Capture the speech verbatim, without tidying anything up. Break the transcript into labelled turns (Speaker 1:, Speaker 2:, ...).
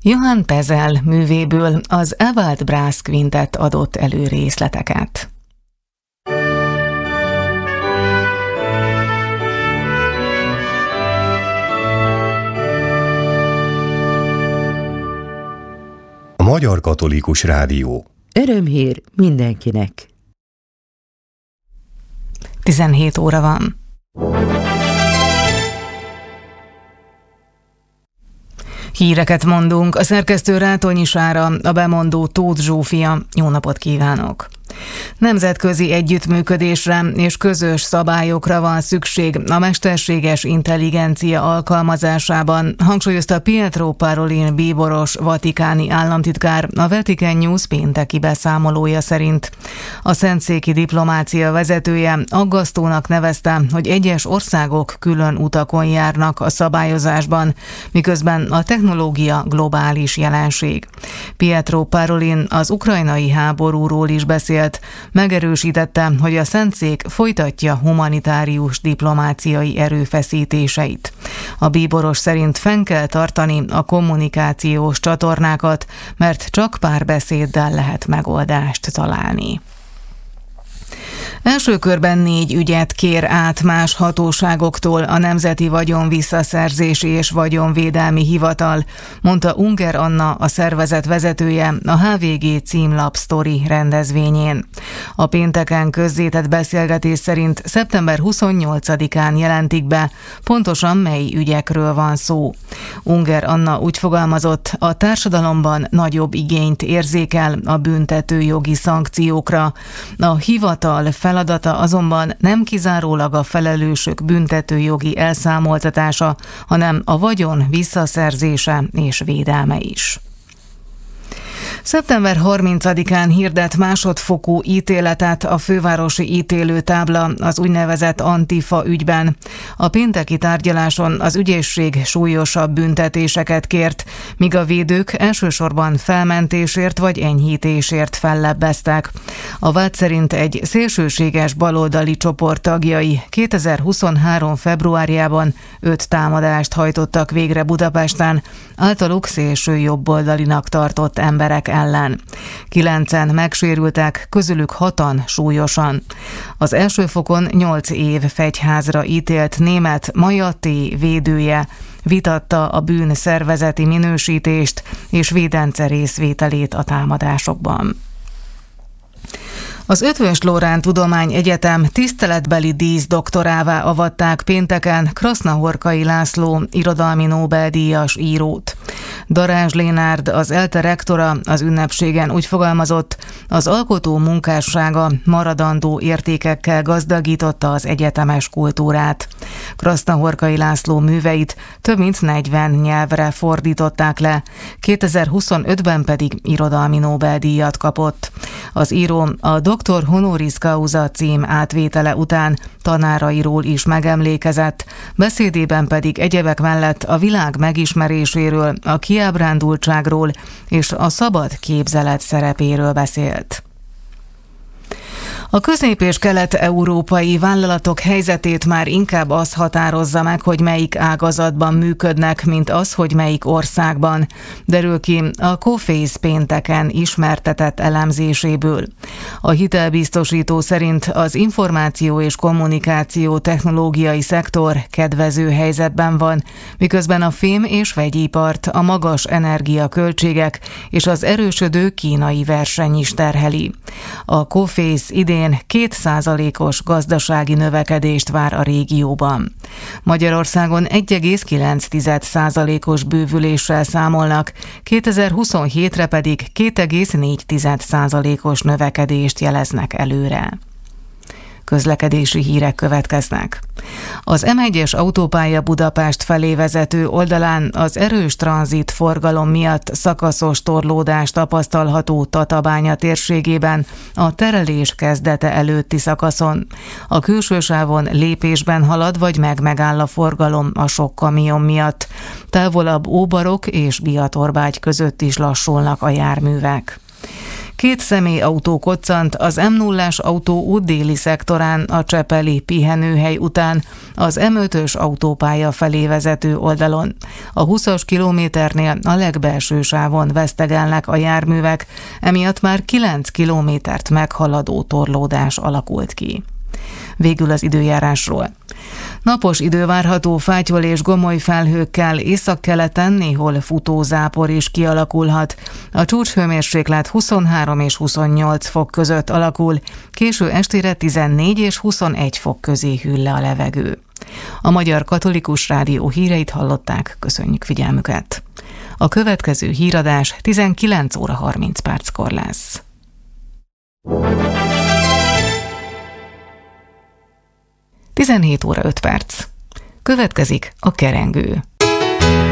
Speaker 1: Johann Pezel művéből az Ewald Brass Quintet adott elő részleteket.
Speaker 2: A Magyar Katolikus Rádió.
Speaker 3: Örömhír mindenkinek.
Speaker 1: tizenhét óra van. Híreket mondunk, a szerkesztő Rátonyi Sára, a bemondó Tóth Zsófia. Jó napot kívánok! Nemzetközi együttműködésre és közös szabályokra van szükség a mesterséges intelligencia alkalmazásában, hangsúlyozta Pietro Parolin bíboros vatikáni államtitkár a Vatican News pénteki beszámolója szerint. A szentszéki diplomácia vezetője aggasztónak nevezte, hogy egyes országok külön utakon járnak a szabályozásban, miközben a technológia globális jelenség. Pietro Parolin az ukrajnai háborúról is beszélt, megerősítette, hogy a szentszék folytatja humanitárius diplomáciai erőfeszítéseit. A bíboros szerint fenn kell tartani a kommunikációs csatornákat, mert csak párbeszéddel lehet megoldást találni. Első körben négy ügyet kér át más hatóságoktól a Nemzeti Vagyon Visszaszerzési és Vagyonvédelmi Hivatal, mondta Unger Anna, a szervezet vezetője a há vé gé címlap Sztori rendezvényén. A pénteken közzétett beszélgetés szerint szeptember huszonnyolcadikán jelentik be, pontosan mely ügyekről van szó. Unger Anna úgy fogalmazott, a társadalomban nagyobb igényt érzékel a büntetőjogi szankciókra. A hivatal feladata azonban nem kizárólag a felelősök büntetőjogi elszámoltatása, hanem a vagyon visszaszerzése és védelme is. szeptember harmincadikán hirdet másodfokú ítéletet a fővárosi ítélőtábla az úgynevezett Antifa ügyben. A pénteki tárgyaláson az ügyészség súlyosabb büntetéseket kért, míg a védők elsősorban felmentésért vagy enyhítésért fellebbeztek. A vád szerint egy szélsőséges baloldali csoport tagjai kétezer-huszonhárom februárjában öt támadást hajtottak végre Budapesten, általuk szélső jobboldalinak tartott emberek ellen. Kilencen megsérültek, közülük hatan súlyosan. Az első fokon nyolc év fegyházra ítélt német Maja T. védője vitatta a bűn szervezeti minősítést és védence részvételét a támadásokban. Az Eötvös Loránd Tudományegyetem tiszteletbeli díszdoktorává avatták pénteken Krasznahorkai László irodalmi Nobel-díjas írót. Darázs Lénárd, az ELTE rektora az ünnepségen úgy fogalmazott, az alkotó munkássága maradandó értékekkel gazdagította az egyetemes kultúrát. Krasznahorkai László műveit több mint negyven nyelvre fordították le, kétezer-huszonötben pedig irodalmi Nobel-díjat kapott. Az író a doktor honoris causa cím átvétele után tanárairól is megemlékezett, beszédében pedig egyebek mellett a világ megismeréséről, a kiábrándultságról és a szabad képzelet szerepéről beszélt. A közép- és kelet-európai vállalatok helyzetét már inkább az határozza meg, hogy melyik ágazatban működnek, mint az, hogy melyik országban, derül ki a Coface pénteken ismertetett elemzéséből. A hitelbiztosító szerint az információ és kommunikáció technológiai szektor kedvező helyzetben van, miközben a fém- és vegyipart a magas energiaköltségek és az erősödő kínai verseny is terheli. A Coface idén két százalékos gazdasági növekedést vár a régióban. Magyarországon egy egész kilenc százalékos bővüléssel számolnak, kétezer-huszonhétre pedig két egész négy százalékos növekedést jeleznek előre. Közlekedési hírek következnek. Az em egyes autópálya Budapest felé vezető oldalán az erős tranzit forgalom miatt szakaszos torlódás tapasztalható Tatabánya térségében a terelés kezdete előtti szakaszon. A külső sávon lépésben halad vagy meg megáll a forgalom a sok kamion miatt. Távolabb Óbarok és Biatorbágy között is lassulnak a járművek. Két személyautó koccant az em nullás autóút déli szektorán a csepeli pihenőhely után az em ötös autópálya felé vezető oldalon. A húszas kilométernél a legbelső sávon vesztegelnek a járművek, emiatt már kilenc kilométert meghaladó torlódás alakult ki. Végül az időjárásról. Napos idő várható fátyol és gomoly felhőkkel, északkeleten néhol futó zápor is kialakulhat. A csúcshőmérséklet huszonhárom és huszonnyolc fok között alakul, késő estére tizennégy és huszonegy fok közé hűl le a levegő. A Magyar Katolikus Rádió híreit hallották, köszönjük figyelmüket. A következő híradás tizenkilenc óra harminc perckor lesz. tizenhét óra öt perc. Következik a kerengő.